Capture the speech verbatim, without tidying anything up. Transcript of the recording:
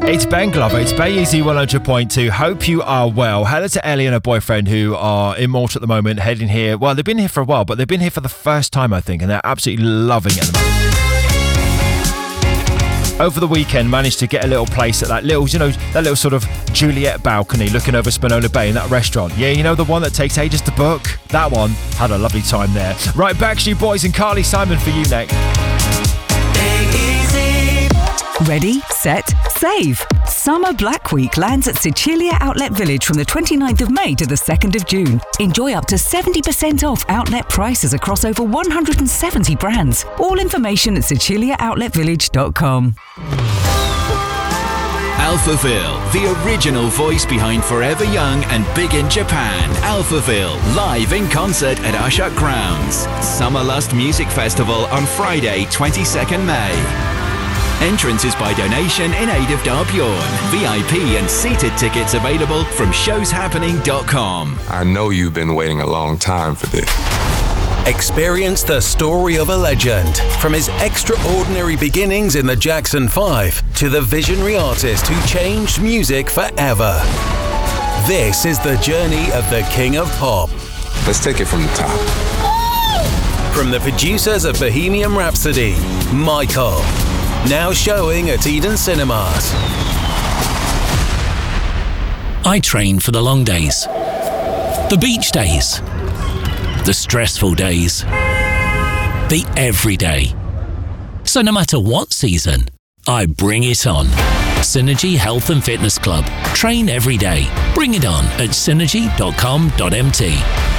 It's Ben Glover, it's Bay Easy one hundred point two. Hope you are well. Hello to Ellie and her boyfriend who are in Malta at the moment, heading here. Well, they've been here for a while, but they've been here for the first time, I think, and they're absolutely loving it at the moment. Over the weekend, managed to get a little place at that little, you know, that little sort of Juliet balcony looking over Spinola Bay in that restaurant. Yeah, you know, the one that takes ages to book? That one. Had a lovely time there. Right, Backstreet Boys and Carly Simon for you next. Ready, set, save. Summer Black Week lands at Sicilia Outlet Village from the twenty-ninth of May to the second of June. Enjoy up to seventy percent off outlet prices across over one hundred seventy brands. All information at sicilia outlet village dot com. Alphaville, the original voice behind Forever Young and Big in Japan. Alphaville, live in concert at Ashok Grounds. Summerlust Music Festival on Friday, twenty-second May. Entrance is by donation in aid of Darbyurn. V I P and seated tickets available from shows happening dot com. I know you've been waiting a long time for this. Experience the story of a legend, from his extraordinary beginnings in the Jackson five to the visionary artist who changed music forever. This is the journey of the King of Pop. Let's take it from the top. From the producers of Bohemian Rhapsody, Michael. Now showing at Eden Cinemas. I train for the long days, the beach days, the stressful days, the everyday. So no matter what season, I bring it on. Synergy Health and Fitness Club. Train every day. Bring it on at synergy dot com dot m t.